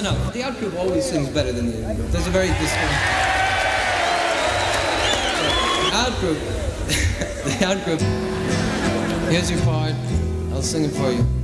enough. The out-group always sings better than the in-group. There's a very distinct... Out-group. The out-group. Here's your part. I'll sing it for you.